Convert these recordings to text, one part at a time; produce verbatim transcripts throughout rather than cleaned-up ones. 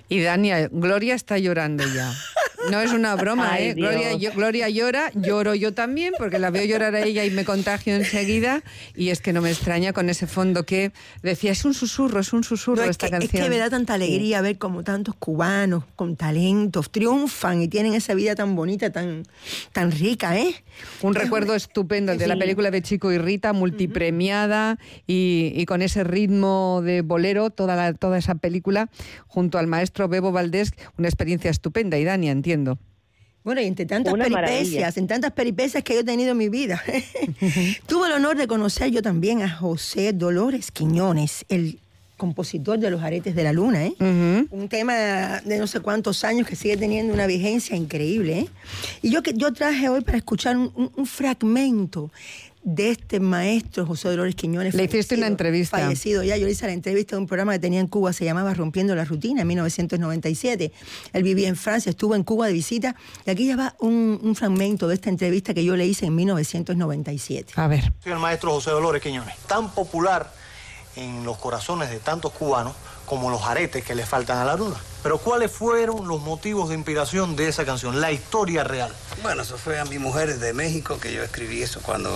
Y Dania, Gloria está llorando ya. No es una broma, Ay, ¿eh? Dios. Gloria, yo, Gloria llora, lloro yo también, porque la veo llorar a ella y me contagio enseguida. Y es que no me extraña con ese fondo que decía, es un susurro, es un susurro No, es esta que, canción. Es que me da tanta alegría ver como tantos cubanos con talentos triunfan y tienen esa vida tan bonita, tan, tan rica, ¿eh? Un recuerdo estupendo, el de Sí. la película de Chico y Rita, multipremiada y, y con ese ritmo de bolero, toda, la, toda esa película, junto al maestro Bebo Valdés, una experiencia estupenda. Y Dania, entiendo. Bueno, y entre tantas Una peripecias, maravilla. en tantas peripecias que yo he tenido en mi vida. Tuve el honor de conocer yo también a José Dolores Quiñones, el compositor de Los Aretes de la Luna, ¿eh? Uh-huh. Un tema de no sé cuántos años que sigue teniendo una vigencia increíble, ¿eh? Y yo, que, yo traje hoy para escuchar un, un, un fragmento de este maestro José Dolores Quiñones. Le hiciste una entrevista. Fallecido ya. Yo le hice la entrevista de un programa que tenía en Cuba, se llamaba Rompiendo la Rutina, en mil novecientos noventa y siete. Él vivía en Francia, estuvo en Cuba de visita, y aquí ya va un, un fragmento de esta entrevista que yo le hice en mil novecientos noventa y siete. A ver. Soy el maestro José Dolores Quiñones, tan popular en los corazones de tantos cubanos como los aretes que le faltan a la luna. Pero ¿cuáles fueron los motivos de inspiración de esa canción, la historia real? Bueno, eso fue a mi mujer de México, que yo escribí eso cuando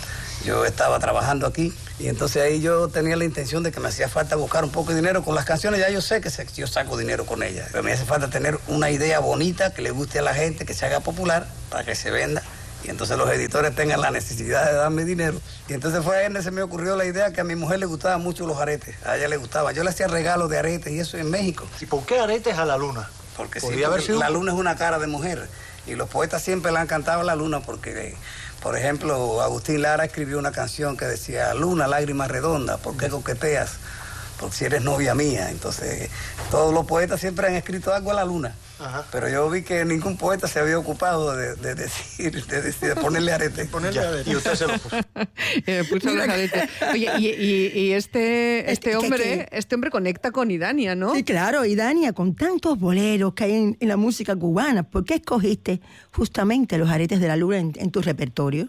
yo estaba trabajando aquí. Y entonces ahí yo tenía la intención de que me hacía falta buscar un poco de dinero con las canciones. Ya yo sé que se, yo saco dinero con ellas, pero me hace falta tener una idea bonita que le guste a la gente, que se haga popular, para que se venda. Y entonces los editores tengan la necesidad de darme dinero. Y entonces fue ahí donde se me ocurrió la idea que a mi mujer le gustaban mucho los aretes. A ella le gustaba. Yo le hacía regalos de aretes y eso en México. ¿Y por qué aretes a la luna? Porque sí, Podría haber porque sido- la luna es una cara de mujer. Y los poetas siempre le han cantado a la luna porque, por ejemplo, Agustín Lara escribió una canción que decía: Luna, lágrima redonda, ¿por qué coqueteas? Porque si eres novia mía. Entonces, todos los poetas siempre han escrito algo a la luna. Ajá. Pero yo vi que ningún poeta se había ocupado de, de decir, de, decir, de ponerle arete. Ya, y usted se lo puso. Eh, puso los aretes. Oye, y, y, y este, este ¿Qué- hombre, qué? este hombre conecta con Idania, ¿no? Sí, claro, y Dania, con tantos boleros que hay en, en la música cubana, ¿por qué escogiste justamente Los Aretes de la Luna en, en tu repertorio?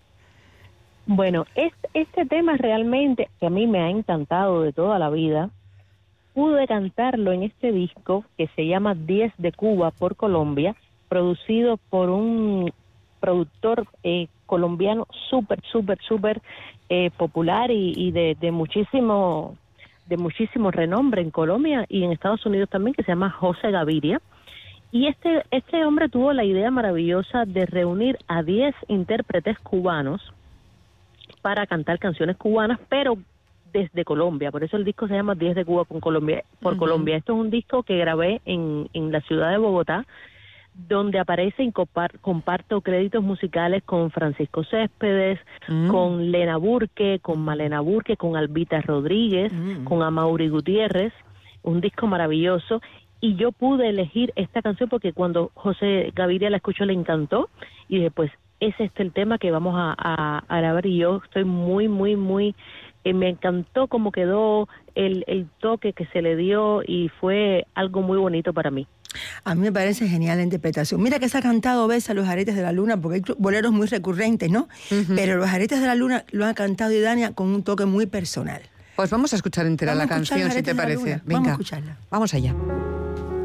Bueno, este, este tema realmente que a mí me ha encantado de toda la vida. Pude cantarlo en este disco que se llama diez de Cuba por Colombia, producido por un productor eh, colombiano súper, súper, súper eh, popular y, y de, de muchísimo de muchísimo renombre en Colombia y en Estados Unidos también, que se llama José Gaviria. Y este, este hombre tuvo la idea maravillosa de reunir a diez intérpretes cubanos para cantar canciones cubanas, pero desde Colombia. Por eso el disco se llama diez de Cuba con Colombia, por Uh-huh. Colombia. Esto es un disco que grabé en, en la ciudad de Bogotá, donde aparece y compar- comparto créditos musicales con Francisco Céspedes, Mm. con Lena Burke, con Malena Burke, con Albita Rodríguez, Mm. con Amaury Gutiérrez. Un disco maravilloso. Y yo pude elegir esta canción porque cuando José Gaviria la escuchó le encantó. Y dije, pues, es este el tema que vamos a, a, a grabar. Y yo estoy muy, muy, muy... Eh, me encantó cómo quedó, el, el toque que se le dio y fue algo muy bonito para mí. A mí me parece genial la interpretación. Mira que se ha cantado veces a Los Aretes de la Luna, porque hay boleros muy recurrentes, ¿no? Ujú. Pero Los Aretes de la Luna lo ha cantado Idania con un toque muy personal. Pues vamos a escuchar entera Vamos la a escuchar canción, Los si te Aretes de la parece. Luna. Vamos a Venga, escucharla. vamos allá.